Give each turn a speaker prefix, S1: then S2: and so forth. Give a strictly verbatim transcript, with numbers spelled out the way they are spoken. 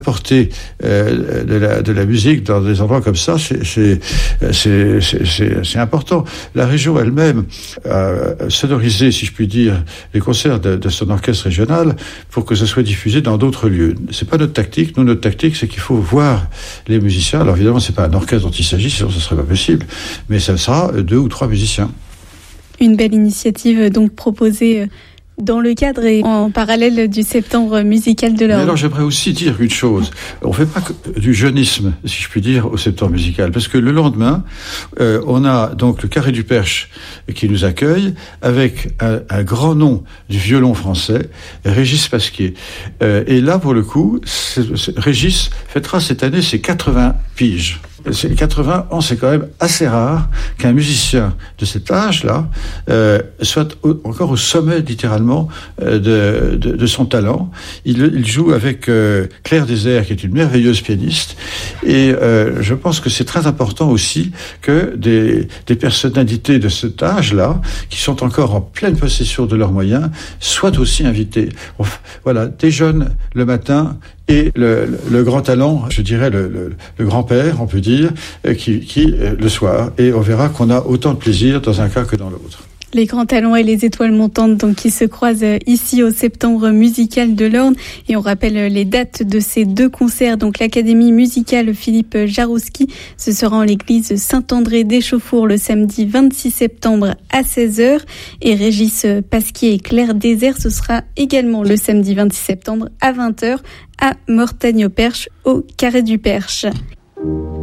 S1: Porter euh, de, la, de la musique dans des endroits comme ça, c'est, c'est, c'est, c'est, c'est, c'est important. La région elle-même a sonorisé, si je puis dire, les concerts de, de son orchestre régional pour que ça soit diffusé dans d'autres lieux. C'est pas notre tactique. Nous, notre tactique, c'est qu'il faut voir les musiciens. Alors évidemment, c'est pas un orchestre dont il s'agit, sinon ce serait pas possible. Mais ça sera deux ou trois musiciens.
S2: Une belle initiative donc proposée dans le cadre et en parallèle du septembre musical de l'Orne.
S1: Mais alors j'aimerais aussi dire une chose. On ne fait pas du jeunisme, si je puis dire, au septembre musical. Parce que le lendemain, euh, on a donc le Carré du Perche qui nous accueille avec un, un grand nom du violon français, Régis Pasquier. Euh, et là, pour le coup, c'est, c'est, Régis fêtera cette année ses quatre-vingts piges. C'est quatre-vingts ans, c'est quand même assez rare qu'un musicien de cet âge-là euh, soit au, encore au sommet, littéralement, euh, de, de, de son talent. Il, il joue avec euh, Claire Désert, qui est une merveilleuse pianiste, et euh, je pense que c'est très important aussi que des, des personnalités de cet âge-là, qui sont encore en pleine possession de leurs moyens, soient aussi invitées. Voilà, des jeunes le matin, et le, le, le grand talent, je dirais le, le, le grand-père, on peut dire, qui, qui le soir. Et on verra qu'on a autant de plaisir dans un cas que dans l'autre.
S2: Les grands talents et les étoiles montantes donc qui se croisent ici au septembre musical de l'Orne. Et on rappelle les dates de ces deux concerts. Donc l'Académie musicale Philippe Jarouski, ce sera en l'église Saint-André d'Échauffour le samedi vingt-six septembre à seize heures. Et Régis Pasquier et Claire Désert, ce sera également le samedi vingt-six septembre à vingt heures à Mortagne-au-Perche au Carré du Perche.